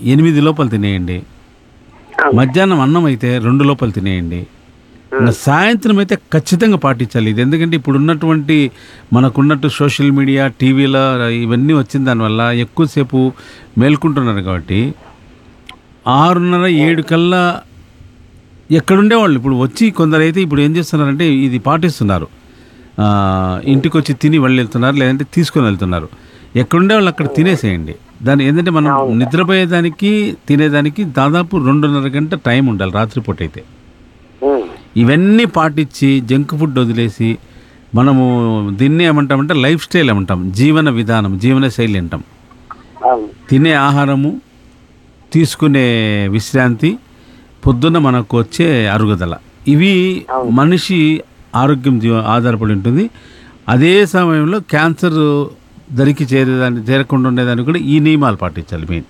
8 లోపల తినేయండి. మధ్యాహ్నం అన్నం అయితే 2 లోపల తినేయండి. ఇంకా సాయంత్రం అయితే ఖచ్చితంగా పాటించాలి ఇది. ఎందుకంటే ఇప్పుడు ఉన్నటువంటి మనకున్నట్టు సోషల్ మీడియా, టీవీలో ఇవన్నీ వచ్చిన దానివల్ల ఎక్కువసేపు మేల్కుంటున్నారు కాబట్టి 6:30, 7 కల్లా ఎక్కడుండేవాళ్ళు ఇప్పుడు వచ్చి కొందరైతే ఇప్పుడు ఏం చేస్తున్నారంటే ఇది పాటిస్తున్నారు. ఇంటికి వచ్చి తిని వాళ్ళు వెళ్తున్నారు, లేదంటే తీసుకొని వెళ్తున్నారు. ఎక్కడుండే వాళ్ళు అక్కడ తినేసేయండి. దాని ఏంటంటే మనం నిద్రపోయేదానికి తినేదానికి దాదాపు 2.5 గంట టైం ఉండాలి రాత్రిపూట అయితే. ఇవన్నీ పాటించి జంక్ ఫుడ్ వదిలేసి మనము దీన్ని ఏమంటామంటే లైఫ్ స్టైల్ ఏమంటాం, జీవన విధానం, జీవన శైలి అంటాం. తినే ఆహారము, తీసుకునే విశ్రాంతి, పొద్దున్న మనకు వచ్చే అరుగుదల, ఇవి మనిషి ఆరోగ్యం ఆధారపడి ఉంటుంది. అదే సమయంలో క్యాన్సర్ దరికి చేరకుండా ఉండేదానికి కూడా ఈ నియమాలు పాటించాలి మెయిన్.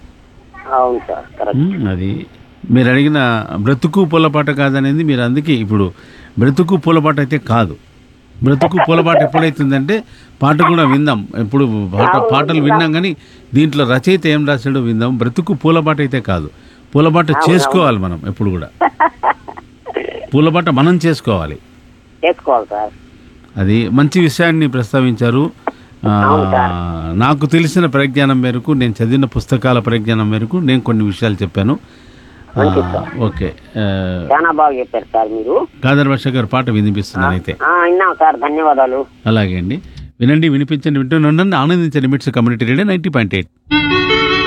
అది మీరు అడిగిన బ్రతుకు పూలపాట కాదనేది మీరు అందుకే ఇప్పుడు బ్రతుకు పూలపాట అయితే కాదు. బ్రతుకు పూలపాట ఎప్పుడైతుందంటే పాట కూడా విందాం, ఎప్పుడు పాటలు విన్నాం కానీ దీంట్లో రచయిత ఏం రాశాడో విందాం. బ్రతుకు పూలపాట అయితే కాదు, పూలపాట చేసుకోవాలి మనం. ఎప్పుడు కూడా పూలపాట మనం చేసుకోవాలి. అది మంచి విషయాన్ని ప్రస్తావించారు. నాకు తెలిసిన పరిజ్ఞానం మేరకు, నేను చదివిన పుస్తకాల పరిజ్ఞానం మేరకు నేను కొన్ని విషయాలు చెప్పాను. ఓకే, చాలా బాగా చెప్పారు సార్ మీరు. కాదర్ భాష గారు పాట వినిపిస్తున్నాను అయితే. సార్ ధన్యవాదాలు. అలాగే అండి, వినండి, వినిపించండి, వింటూనే ఉండండి, ఆనందించండి. మిట్స్ కమ్యూనిటీ రేడియో 90.8.